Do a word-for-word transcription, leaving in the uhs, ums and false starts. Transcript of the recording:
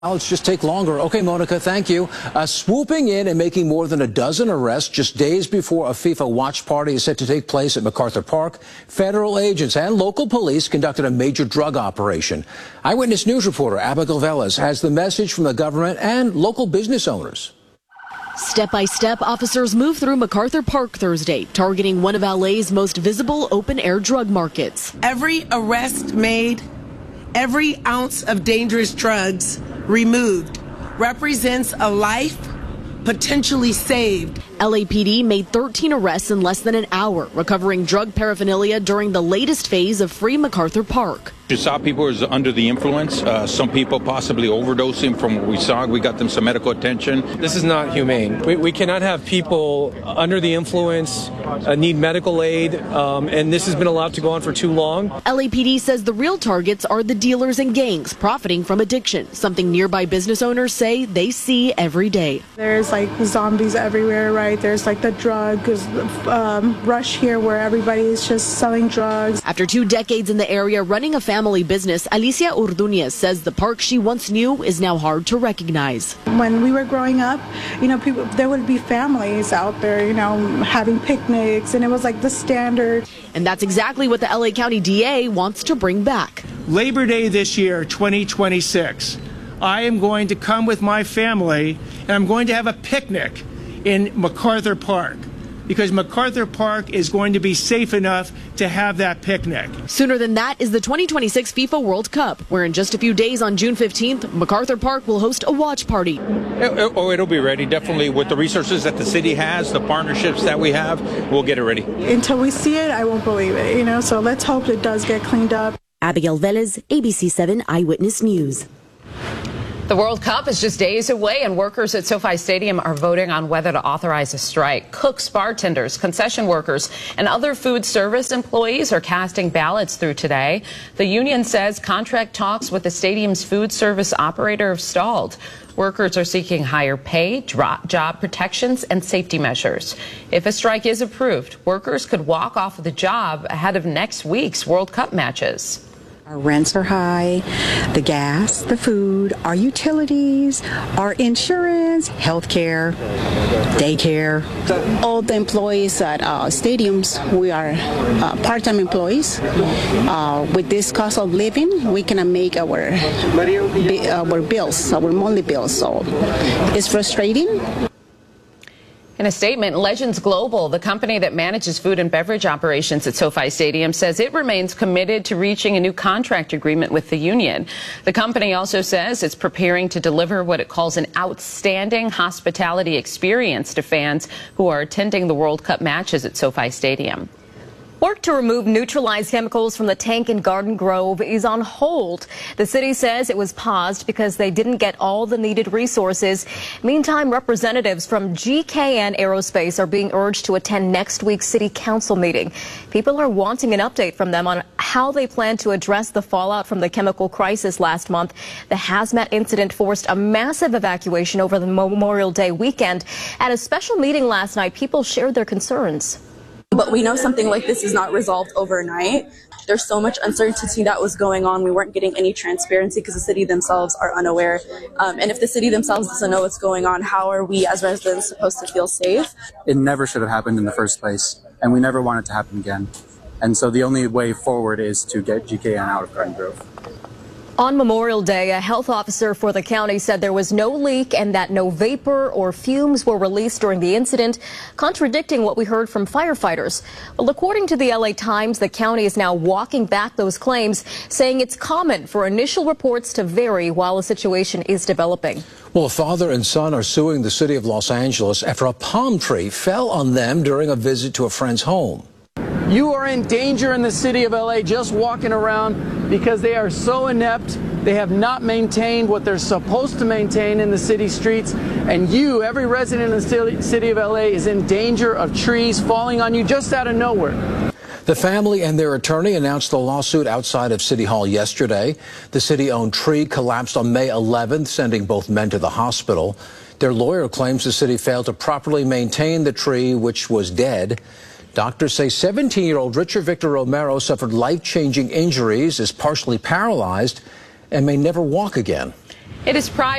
Let's just take longer. Okay, Monica, thank you. Uh, swooping in and making more than a dozen arrests just days before a FIFA watch party is set to take place at MacArthur Park, federal agents and local police conducted a major drug operation. Eyewitness News reporter Abigail Velez has the message from the government and local business owners. Step by step, officers move through MacArthur Park Thursday, targeting one of L A's most visible open-air drug markets. Every arrest made, every ounce of dangerous drugs removed represents a life potentially saved. L A P D made thirteen arrests in less than an hour, recovering drug paraphernalia during the latest phase of Free MacArthur Park. You saw people was under the influence, uh, some people possibly overdosing from what we saw. We got them some medical attention. This is not humane. We, we cannot have people under the influence, uh, need medical aid, um, and this has been allowed to go on for too long. L A P D says the real targets are the dealers and gangs profiting from addiction, something nearby business owners say they see every day. There's like zombies everywhere, right? There's like the drug um, rush here where everybody is just selling drugs. After two decades in the area running a family business, Alicia Ordunez says the park she once knew is now hard to recognize. When we were growing up, you know, people, there would be families out there, you know, having picnics, and it was like the standard. And that's exactly what the L A County D A wants to bring back. Labor Day this year, twenty twenty-six, I am going to come with my family and I'm going to have a picnic in MacArthur Park, because MacArthur Park is going to be safe enough to have that picnic. Sooner than that is the twenty twenty-six FIFA World Cup, where in just a few days on June fifteenth, MacArthur Park will host a watch party. It, oh, it'll be ready. Definitely with the resources that the city has, the partnerships that we have, we'll get it ready. Until we see it, I won't believe it, you know, so let's hope it does get cleaned up. Abigail Velez, A B C seven Eyewitness News. The World Cup is just days away, and workers at SoFi Stadium are voting on whether to authorize a strike. Cooks, bartenders, concession workers, and other food service employees are casting ballots through today. The union says contract talks with the stadium's food service operator have stalled. Workers are seeking higher pay, job protections, and safety measures. If a strike is approved, workers could walk off of the job ahead of next week's World Cup matches. Our rents are high, the gas, the food, our utilities, our insurance, health care, daycare. All the employees at uh, stadiums, we are uh, part-time employees. Uh, with this cost of living, we cannot make our, our bills, our monthly bills, so it's frustrating. In a statement, Legends Global, the company that manages food and beverage operations at SoFi Stadium, says it remains committed to reaching a new contract agreement with the union. The company also says it's preparing to deliver what it calls an outstanding hospitality experience to fans who are attending the World Cup matches at SoFi Stadium. Work to remove neutralized chemicals from the tank in Garden Grove is on hold. The city says it was paused because they didn't get all the needed resources. Meantime, representatives from G K N Aerospace are being urged to attend next week's city council meeting. People are wanting an update from them on how they plan to address the fallout from the chemical crisis last month. The hazmat incident forced a massive evacuation over the Memorial Day weekend. At a special meeting last night, people shared their concerns. But we know something like this is not resolved overnight. There's so much uncertainty that was going on. We weren't getting any transparency because the city themselves are unaware. Um, and if the city themselves doesn't know what's going on, how are we as residents supposed to feel safe? It never should have happened in the first place, and we never want it to happen again. And so the only way forward is to get G K N out of Garden Grove. On Memorial Day, a health officer for the county said there was no leak and that no vapor or fumes were released during the incident, contradicting what we heard from firefighters. Well, according to the L A Times, the county is now walking back those claims, saying it's common for initial reports to vary while a situation is developing. Well, a father and son are suing the city of Los Angeles after a palm tree fell on them during a visit to a friend's home. You are in danger in the city of L A just walking around because they are so inept. They have not maintained what they're supposed to maintain in the city streets. And you, every resident in the city of L A, is in danger of trees falling on you just out of nowhere. The family and their attorney announced the lawsuit outside of City Hall yesterday. The city-owned tree collapsed on May eleventh, sending both men to the hospital. Their lawyer claims the city failed to properly maintain the tree, which was dead. Doctors say seventeen-year-old Richard Victor Romero suffered life-changing injuries, is partially paralyzed, and may never walk again. It is Pride